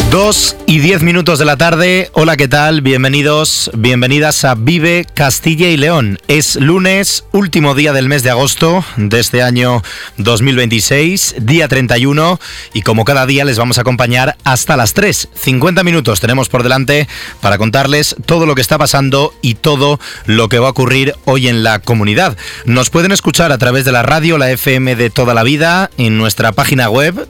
2:10 de la tarde. Hola, ¿qué tal? Bienvenidos, bienvenidas a Vive Castilla y León. Es lunes, último día del mes de agosto de este año 2026, día 31, y como cada día les vamos a acompañar hasta las 3. 50 minutos tenemos por delante para contarles todo lo que está pasando y todo lo que va a ocurrir hoy en la comunidad. Nos pueden escuchar a través de la radio, la FM de toda la vida, en nuestra página web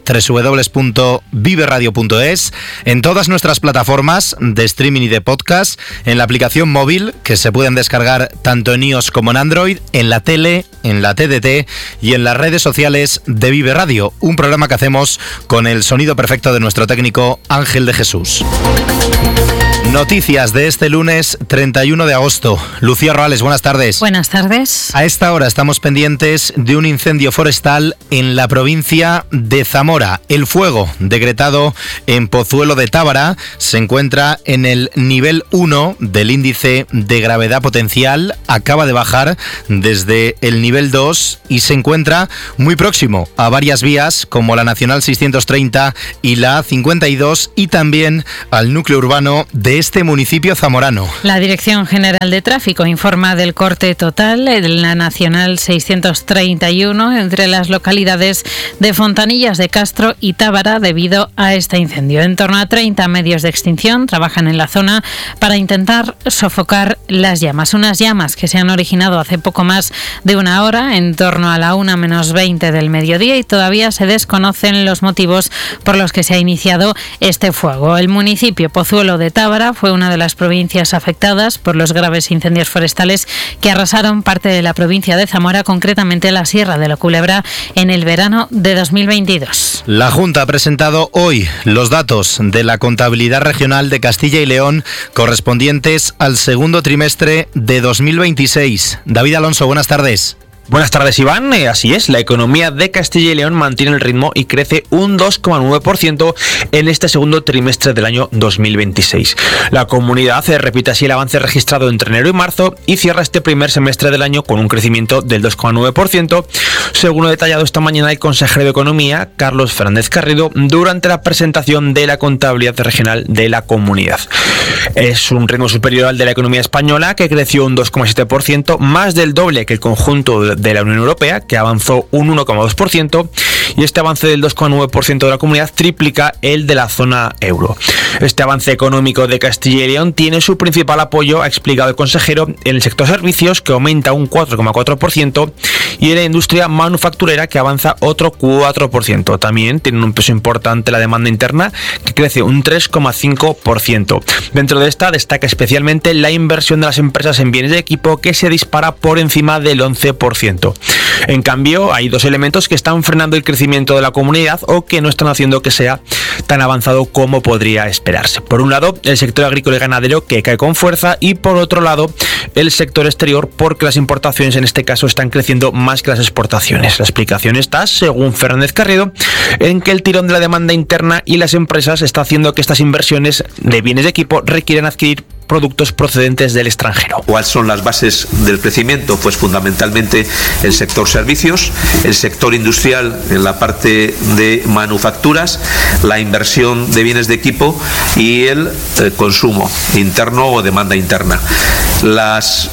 www.viveradio.es, en todas nuestras plataformas de streaming y de podcast, en la aplicación móvil que se pueden descargar tanto en iOS como en Android, en la tele, en la TDT y en las redes sociales de Vive Radio, un programa que hacemos con el sonido perfecto de nuestro técnico Ángel de Jesús. Noticias de este lunes 31 de agosto. Lucía Roales, buenas tardes. Buenas tardes. A esta hora estamos pendientes de un incendio forestal en la provincia de Zamora. El fuego, decretado en Pozuelo de Tábara, se encuentra en el nivel 1 del índice de gravedad potencial. Acaba de bajar desde el nivel 2 y se encuentra muy próximo a varias vías como la Nacional 630 y la A52 y también al núcleo urbano de este municipio zamorano. La Dirección General de Tráfico informa del corte total en la Nacional 631 entre las localidades de Fontanillas de Castro y Tábara debido a este incendio. En torno a 30 medios de extinción trabajan en la zona para intentar sofocar las llamas. Unas llamas que se han originado hace poco más de una hora, en torno a la 1:20 del mediodía, y todavía se desconocen los motivos por los que se ha iniciado este fuego. El municipio Pozuelo de Tábara fue una de las provincias afectadas por los graves incendios forestales que arrasaron parte de la provincia de Zamora, concretamente la Sierra de la Culebra, en el verano de 2022. La Junta ha presentado hoy los datos de la contabilidad regional de Castilla y León correspondientes al segundo trimestre de 2026. David Alonso, buenas tardes. Buenas tardes, Iván. Así es, la economía de Castilla y León mantiene el ritmo y crece un 2,9% en este segundo trimestre del año 2026. La comunidad repite así el avance registrado entre enero y marzo y cierra este primer semestre del año con un crecimiento del 2,9%, según lo detallado esta mañana el consejero de Economía, Carlos Fernández Carrido, durante la presentación de la contabilidad regional de la comunidad. Es un ritmo superior al de la economía española, que creció un 2,7%, más del doble que el conjunto de la Unión Europea, que avanzó un 1,2%, y este avance del 2,9% de la comunidad triplica el de la zona euro. Este avance económico de Castilla y León tiene su principal apoyo, ha explicado el consejero, en el sector servicios, que aumenta un 4,4%, y en la industria manufacturera, que avanza otro 4%. También tiene un peso importante la demanda interna, que crece un 3,5%. Dentro de esta destaca especialmente la inversión de las empresas en bienes de equipo, que se dispara por encima del 11%. En cambio, hay dos elementos que están frenando el crecimiento de la comunidad o que no están haciendo que sea tan avanzado como podría esperarse. Por un lado, el sector agrícola y ganadero, que cae con fuerza, y por otro lado, el sector exterior, porque las importaciones en este caso están creciendo más que las exportaciones. La explicación está, según Fernández Carrido, en que el tirón de la demanda interna y las empresas está haciendo que estas inversiones de bienes de equipo requieran adquirir productos procedentes del extranjero. ¿Cuáles son las bases del crecimiento? Pues fundamentalmente el sector servicios, el sector industrial en la parte de manufacturas, la inversión de bienes de equipo y el consumo interno o demanda interna. Las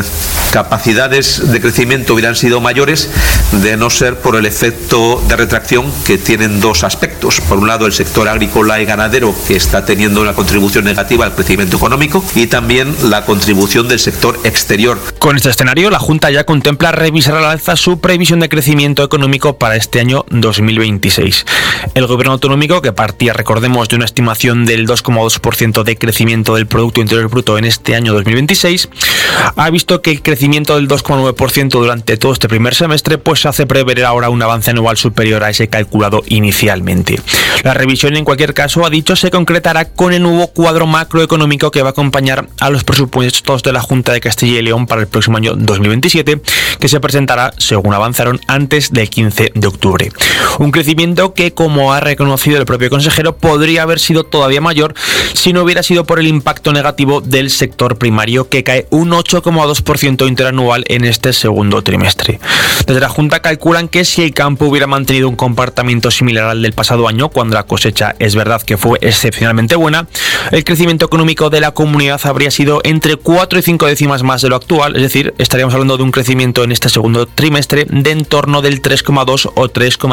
capacidades de crecimiento hubieran sido mayores de no ser por el efecto de retracción, que tienen dos aspectos. Por un lado, el sector agrícola y ganadero, que está teniendo una contribución negativa al crecimiento económico, y también la contribución del sector exterior. Con este escenario, la Junta ya contempla revisar al alza su previsión de crecimiento económico para este año 2026. El gobierno autonómico, que partía, recordemos, de una estimación del 2,2% de crecimiento del Producto Interior Bruto en este año 2026, ha visto que el crecimiento del 2,9% durante todo este primer semestre pues hace prever ahora un avance anual superior a ese calculado inicialmente. La revisión, en cualquier caso, ha dicho, se concretará con el nuevo cuadro macroeconómico que va a acompañar acompañar a los presupuestos de la Junta de Castilla y León para el próximo año 2027, que se presentará, según avanzaron, antes del 15 de octubre. Un crecimiento que, como ha reconocido el propio consejero, podría haber sido todavía mayor si no hubiera sido por el impacto negativo del sector primario, que cae un 8,2% interanual en este segundo trimestre. Desde la Junta calculan que si el campo hubiera mantenido un comportamiento similar al del pasado año, cuando la cosecha es verdad que fue excepcionalmente buena, el crecimiento económico de la comunidad habría sido entre 4 y 5 décimas más de lo actual, es decir, estaríamos hablando de un crecimiento en este segundo trimestre de en torno del 3,2 o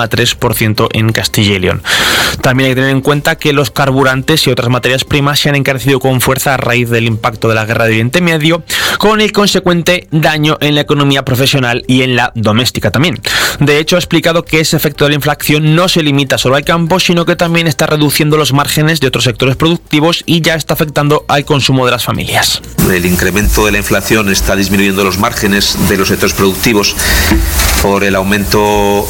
3,3% en Castilla y León. También hay que tener en cuenta que los carburantes y otras materias primas se han encarecido con fuerza a raíz del impacto de la guerra de Oriente Medio, con el consecuente daño en la economía profesional y en la doméstica también. De hecho, ha explicado que ese efecto de la inflación no se limita solo al campo, sino que también está reduciendo los márgenes de otros sectores productivos y ya está afectando al consumo de las familias. El incremento de la inflación está disminuyendo los márgenes de los sectores productivos por el aumento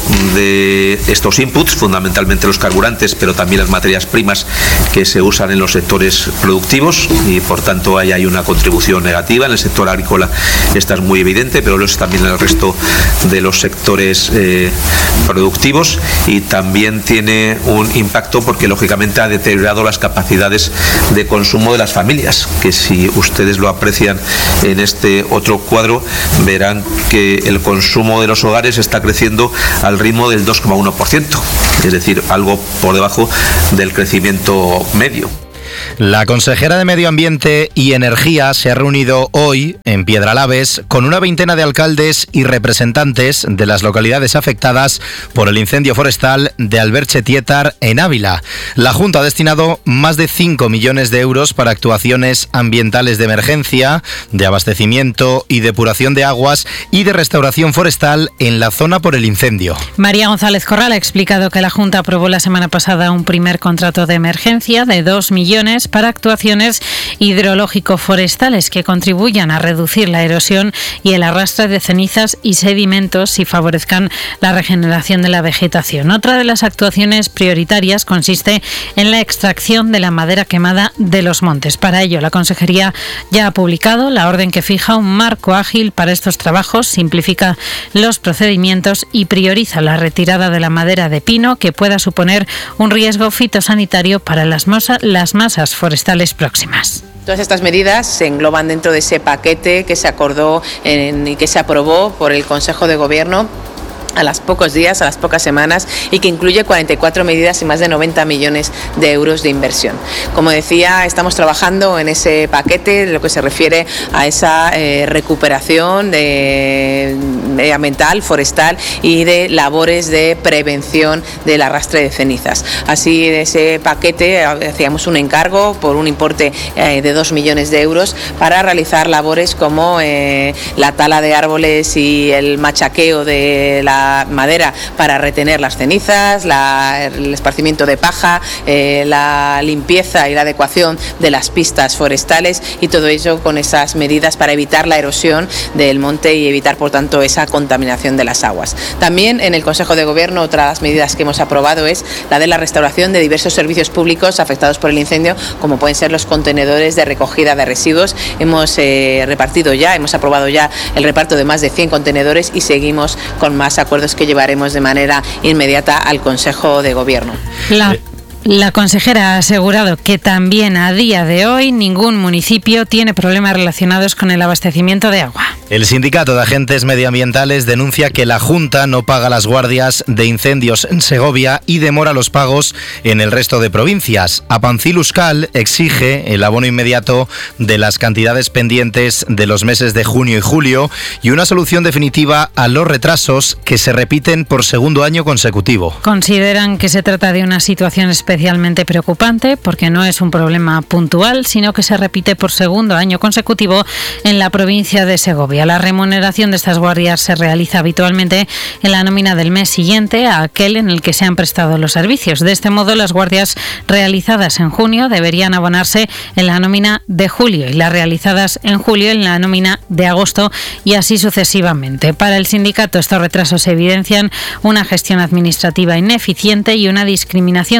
de estos inputs, fundamentalmente los carburantes, pero también las materias primas que se usan en los sectores productivos, y por tanto ahí hay una contribución negativa. En el sector agrícola esta es muy evidente, pero lo es también en el resto de los sectores productivos, y también tiene un impacto porque lógicamente ha deteriorado las capacidades de consumo de las familias, que si ustedes lo aprecian en este otro cuadro verán que el consumo de los hogares está creciendo al ritmo del 2,1%, es decir, algo por debajo del crecimiento medio. La consejera de Medio Ambiente y Energía se ha reunido hoy en Piedralaves con una veintena de alcaldes y representantes de las localidades afectadas por el incendio forestal de Alberche-Tietar en Ávila. La Junta ha destinado más de 5 millones de euros para actuaciones ambientales de emergencia, de abastecimiento y depuración de aguas y de restauración forestal en la zona por el incendio. María González Corral ha explicado que la Junta aprobó la semana pasada un primer contrato de emergencia de 2 millones para actuaciones hidrológico-forestales que contribuyan a reducir la erosión y el arrastre de cenizas y sedimentos y favorezcan la regeneración de la vegetación. Otra de las actuaciones prioritarias consiste en la extracción de la madera quemada de los montes. Para ello, la Consejería ya ha publicado la orden que fija un marco ágil para estos trabajos, simplifica los procedimientos y prioriza la retirada de la madera de pino que pueda suponer un riesgo fitosanitario para las masas forestales próximas. Todas estas medidas se engloban dentro de ese paquete que se acordó y que se aprobó por el Consejo de Gobierno a los pocos días, a las pocas semanas, y que incluye 44 medidas y más de 90 millones de euros de inversión. Como decía, estamos trabajando en ese paquete de lo que se refiere a esa recuperación medioambiental, forestal y de labores de prevención del arrastre de cenizas. Así, en ese paquete hacíamos un encargo por un importe de 2 millones de euros para realizar labores como la tala de árboles y el machaqueo de la madera para retener las cenizas, el esparcimiento de paja, la limpieza y la adecuación de las pistas forestales, y todo ello con esas medidas para evitar la erosión del monte y evitar, por tanto, esa contaminación de las aguas. También en el Consejo de Gobierno, otras medidas que hemos aprobado es la de la restauración de diversos servicios públicos afectados por el incendio, como pueden ser los contenedores de recogida de residuos. Hemos aprobado ya el reparto de más de 100 contenedores y seguimos con más acuerdos que llevaremos de manera inmediata al Consejo de Gobierno. La consejera ha asegurado que también a día de hoy ningún municipio tiene problemas relacionados con el abastecimiento de agua. El Sindicato de Agentes Medioambientales denuncia que la Junta no paga las guardias de incendios en Segovia y demora los pagos en el resto de provincias. Apancil-Euskal exige el abono inmediato de las cantidades pendientes de los meses de junio y julio y una solución definitiva a los retrasos que se repiten por segundo año consecutivo. Consideran que se trata de una situación especialmente preocupante porque no es un problema puntual, sino que se repite por segundo año consecutivo en la provincia de Segovia. La remuneración de estas guardias se realiza habitualmente en la nómina del mes siguiente a aquel en el que se han prestado los servicios. De este modo, las guardias realizadas en junio deberían abonarse en la nómina de julio y las realizadas en julio en la nómina de agosto, y así sucesivamente. Para el sindicato, estos retrasos evidencian una gestión administrativa ineficiente y una discriminación territorial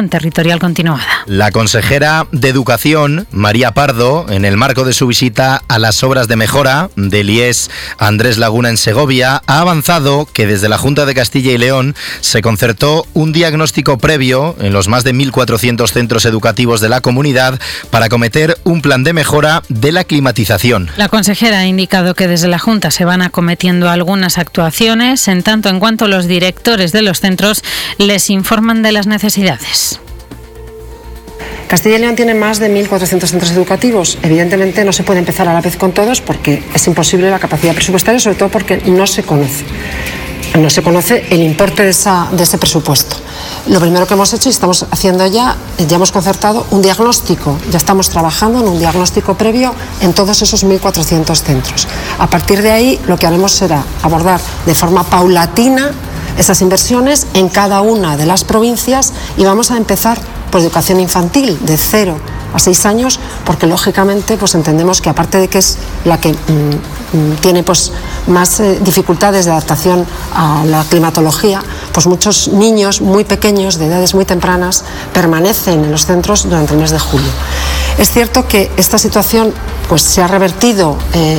sectorial continuada. La consejera de Educación, María Pardo, en el marco de su visita a las obras de mejora del IES Andrés Laguna en Segovia, ha avanzado que desde la Junta de Castilla y León se concertó un diagnóstico previo en los más de 1.400 centros educativos de la comunidad para acometer un plan de mejora de la climatización. La consejera ha indicado que desde la Junta se van acometiendo algunas actuaciones en tanto en cuanto los directores de los centros les informan de las necesidades. Castilla y León tiene más de 1.400 centros educativos. Evidentemente no se puede empezar a la vez con todos porque es imposible la capacidad presupuestaria, sobre todo porque no se conoce. No se conoce el importe de ese presupuesto. Lo primero que hemos hecho y estamos haciendo ya hemos concertado un diagnóstico. Ya estamos trabajando en un diagnóstico previo en todos esos 1.400 centros. A partir de ahí lo que haremos será abordar de forma paulatina esas inversiones en cada una de las provincias y vamos a empezar por educación infantil de 0 a 6 años, porque lógicamente pues entendemos que aparte de que es la que tiene pues más dificultades de adaptación a la climatología, pues muchos niños muy pequeños de edades muy tempranas permanecen en los centros durante el mes de julio. Es cierto que esta situación pues se ha revertido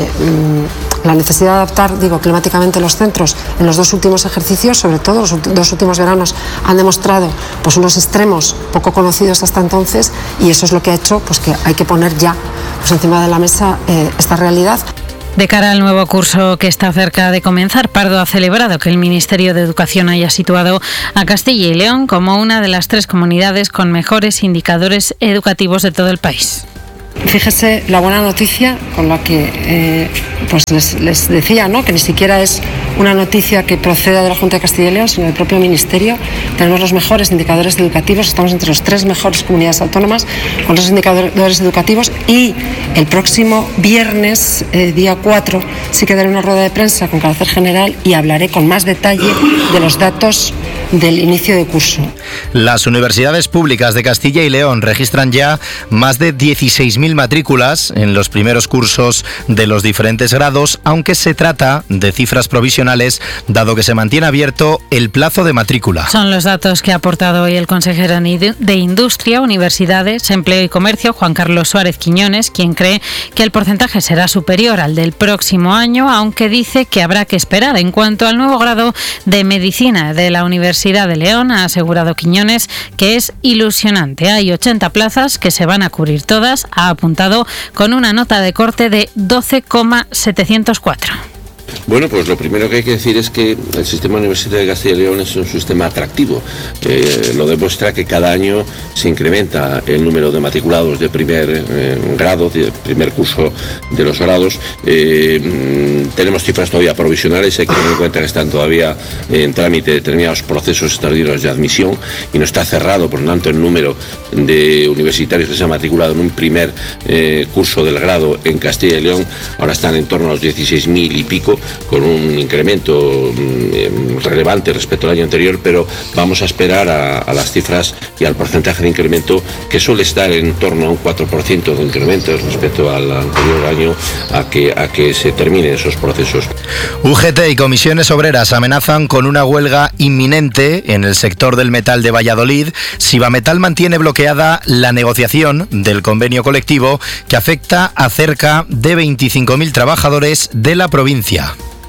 la necesidad de adaptar, climáticamente los centros en los 2 últimos ejercicios, sobre todo los 2 últimos veranos, han demostrado pues unos extremos poco conocidos hasta entonces, y eso es lo que ha hecho pues que hay que poner ya pues encima de la mesa esta realidad. De cara al nuevo curso que está cerca de comenzar, Pardo ha celebrado que el Ministerio de Educación haya situado a Castilla y León como una de las 3 comunidades con mejores indicadores educativos de todo el país. Fíjese la buena noticia con la que pues les decía, ¿no?, que ni siquiera es una noticia que proceda de la Junta de Castilla y León, sino del propio Ministerio. Tenemos los mejores indicadores educativos, estamos entre las 3 mejores comunidades autónomas con los indicadores educativos, y el próximo viernes, día 4, sí que daré una rueda de prensa con carácter general y hablaré con más detalle de los datos del inicio de curso. Las universidades públicas de Castilla y León registran ya más de 16.000 matrículas en los primeros cursos de los diferentes grados, aunque se trata de cifras provisionales, dado que se mantiene abierto el plazo de matrícula. Son los datos que ha aportado hoy el consejero de Industria, Universidades, Empleo y Comercio, Juan Carlos Suárez Quiñones, quien cree que el porcentaje será superior al del próximo año, aunque dice que habrá que esperar. En cuanto al nuevo grado de Medicina de la Universidad de León, ha asegurado Quiñones que es ilusionante. Hay 80 plazas que se van a cubrir todas, ha apuntado con una nota de corte de 12,704. Bueno, pues lo primero que hay que decir es que el sistema universitario de Castilla y León es un sistema atractivo. Lo demuestra que cada año se incrementa el número de matriculados de primer grado, de primer curso de los grados. Tenemos cifras todavía provisionales, hay que tener en cuenta que están todavía en trámite determinados procesos extraordinarios de admisión y no está cerrado, por lo tanto, el número de universitarios que se han matriculado en un primer curso del grado en Castilla y León. Ahora están en torno a los 16.000 y pico, con un incremento relevante respecto al año anterior, pero vamos a esperar a las cifras y al porcentaje de incremento, que suele estar en torno a un 4% de incremento respecto al anterior año, a que se terminen esos procesos. UGT y comisiones obreras amenazan con una huelga inminente en el sector del metal de Valladolid si Bametal mantiene bloqueada la negociación del convenio colectivo que afecta a cerca de 25.000 trabajadores de la provincia.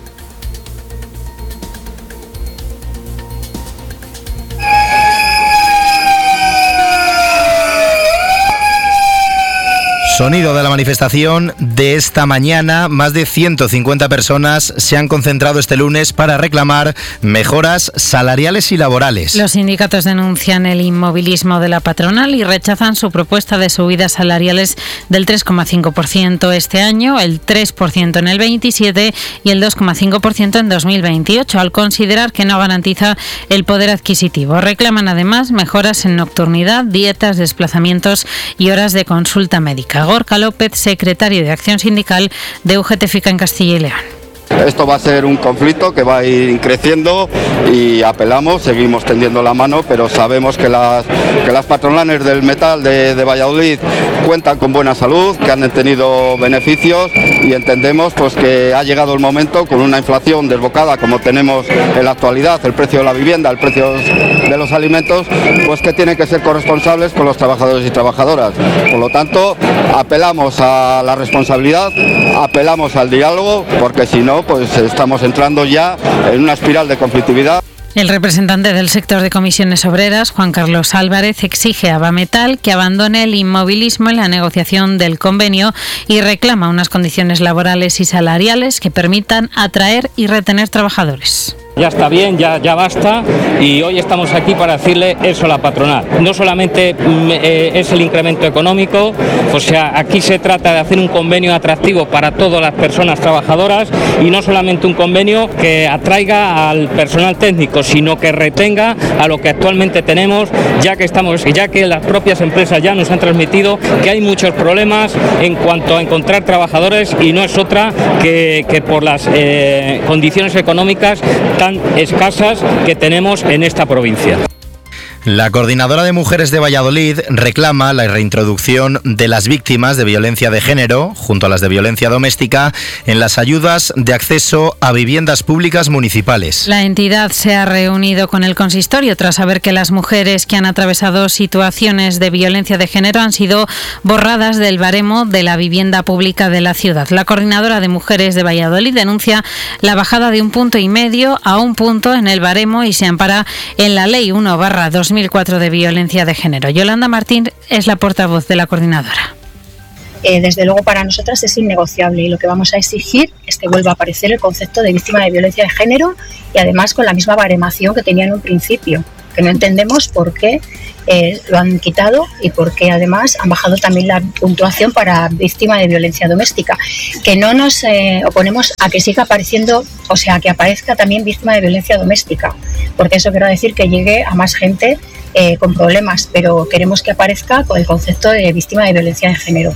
Sonido de la manifestación de esta mañana. Más de 150 personas se han concentrado este lunes para reclamar mejoras salariales y laborales. Los sindicatos denuncian el inmovilismo de la patronal y rechazan su propuesta de subidas salariales del 3,5% este año, el 3% en el 27 y el 2,5% en 2028, al considerar que no garantiza el poder adquisitivo. Reclaman además mejoras en nocturnidad, dietas, desplazamientos y horas de consulta médica. Gorka López, secretario de Acción Sindical de UGT FICA en Castilla y León. Esto va a ser un conflicto que va a ir creciendo y apelamos, seguimos tendiendo la mano, pero sabemos que las patronales del metal de Valladolid cuentan con buena salud, que han tenido beneficios y entendemos pues que ha llegado el momento, con una inflación desbocada como tenemos en la actualidad, el precio de la vivienda, el precio de los alimentos, pues que tienen que ser corresponsables con los trabajadores y trabajadoras. Por lo tanto, apelamos a la responsabilidad, apelamos al diálogo, porque si no, pues estamos entrando ya en una espiral de conflictividad. El representante del sector de comisiones obreras, Juan Carlos Álvarez, exige a Bametal que abandone el inmovilismo en la negociación del convenio y reclama unas condiciones laborales y salariales que permitan atraer y retener trabajadores. Ya está bien, ya basta, y hoy estamos aquí para decirle eso a la patronal. No solamente es el incremento económico, o sea, aquí se trata de hacer un convenio atractivo para todas las personas trabajadoras y no solamente un convenio que atraiga al personal técnico, sino que retenga a lo que actualmente tenemos, ya que las propias empresas ya nos han transmitido que hay muchos problemas en cuanto a encontrar trabajadores y no es otra que por las condiciones económicas tan escasas que tenemos en esta provincia. La Coordinadora de Mujeres de Valladolid reclama la reintroducción de las víctimas de violencia de género, junto a las de violencia doméstica, en las ayudas de acceso a viviendas públicas municipales. La entidad se ha reunido con el consistorio tras saber que las mujeres que han atravesado situaciones de violencia de género han sido borradas del baremo de la vivienda pública de la ciudad. La Coordinadora de Mujeres de Valladolid denuncia la bajada de 1,5 puntos a 1 punto en el baremo y se ampara en la Ley 1/2004 de violencia de género. Yolanda Martín es la portavoz de la coordinadora. Desde luego para nosotras es innegociable y lo que vamos a exigir es que vuelva a aparecer el concepto de víctima de violencia de género y además con la misma baremación que tenía en un principio, que no entendemos por qué lo han quitado y por qué además han bajado también la puntuación para víctima de violencia doméstica. Que no nos oponemos a que siga apareciendo, o sea, que aparezca también víctima de violencia doméstica, porque eso quiere decir que llegue a más gente con problemas, pero queremos que aparezca con el concepto de víctima de violencia de género.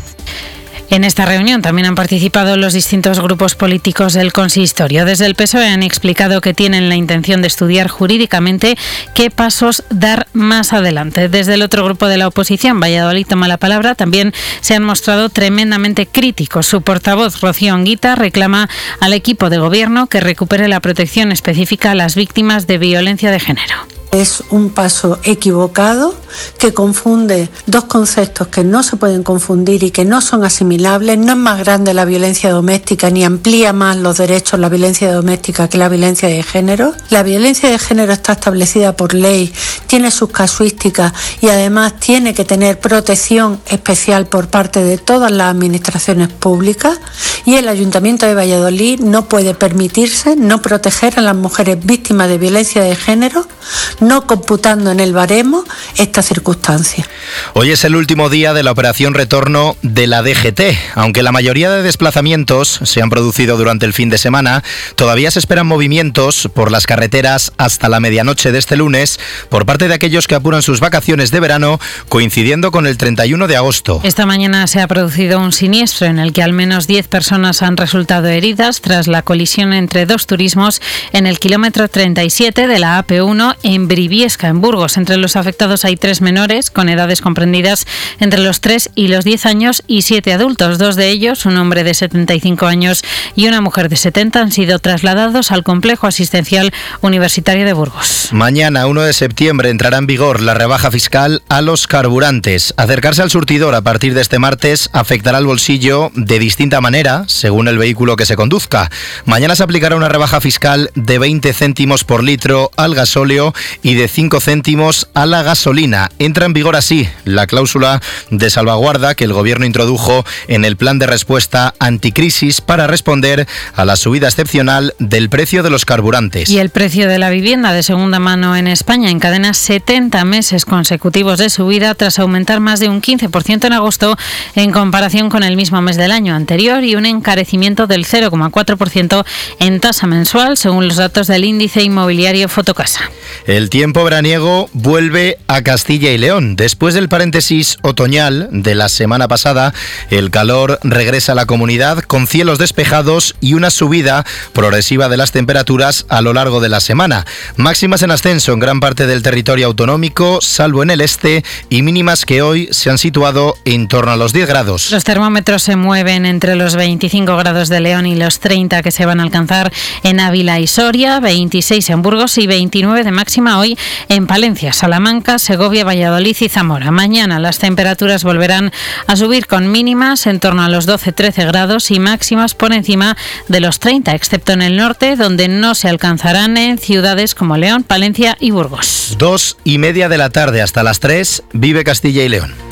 En esta reunión también han participado los distintos grupos políticos del consistorio. Desde el PSOE han explicado que tienen la intención de estudiar jurídicamente qué pasos dar más adelante. Desde el otro grupo de la oposición, Valladolid toma la palabra, también se han mostrado tremendamente críticos. Su portavoz, Rocío Anguita, reclama al equipo de gobierno que recupere la protección específica a las víctimas de violencia de género. Es un paso equivocado que confunde dos conceptos que no se pueden confundir y que no son asimilables. No es más grande la violencia doméstica ni amplía más los derechos la violencia doméstica que la violencia de género. La violencia de género está establecida por ley, tiene sus casuísticas y además tiene que tener protección especial por parte de todas las administraciones públicas, y el Ayuntamiento de Valladolid no puede permitirse no proteger a las mujeres víctimas de violencia de género, no computando en el baremo esta circunstancia. Hoy es el último día de la operación retorno de la DGT. Aunque la mayoría de desplazamientos se han producido durante el fin de semana, todavía se esperan movimientos por las carreteras hasta la medianoche de este lunes por parte de aquellos que apuran sus vacaciones de verano, coincidiendo con el 31 de agosto. Esta mañana se ha producido un siniestro en el que al menos 10 personas han resultado heridas tras la colisión entre dos turismos en el kilómetro 37 de la AP1 en Briviesca, en Burgos. Entre los afectados hay 3 menores con edades comprendidas entre los 3 y los 10 años y 7 adultos. 2 de ellos, un hombre de 75 años y una mujer de 70, han sido trasladados al complejo asistencial universitario de Burgos. Mañana, 1 de septiembre, entrará en vigor la rebaja fiscal a los carburantes. Acercarse al surtidor a partir de este martes afectará al bolsillo de distinta manera, según el vehículo que se conduzca. Mañana se aplicará una rebaja fiscal de 20 céntimos por litro al gasóleo y de 5 céntimos a la gasolina. Entra en vigor así la cláusula de salvaguarda que el Gobierno introdujo en el plan de respuesta anticrisis para responder a la subida excepcional del precio de los carburantes. Y el precio de la vivienda de segunda mano en España encadena 70 meses consecutivos de subida tras aumentar más de un 15% en agosto en comparación con el mismo mes del año anterior y un encarecimiento del 0,4% en tasa mensual según los datos del índice inmobiliario Fotocasa. El tiempo veraniego vuelve a Castilla y León. Después del paréntesis otoñal de la semana pasada, el calor regresa a la comunidad con cielos despejados y una subida progresiva de las temperaturas a lo largo de la semana. Máximas en ascenso en gran parte del territorio autonómico, salvo en el este, y mínimas que hoy se han situado en torno a los 10 grados. Los termómetros se mueven entre los 25 grados de León y los 30 que se van a alcanzar en Ávila y Soria, 26 en Burgos y 29 de máxima hoy en Palencia, Salamanca, Segovia, Valladolid y Zamora. Mañana las temperaturas volverán a subir con mínimas en torno a los 12-13 grados y máximas por encima de los 30, excepto en el norte, donde no se alcanzarán en ciudades como León, Palencia y Burgos. 2:30 de la tarde hasta las 3, vive Castilla y León.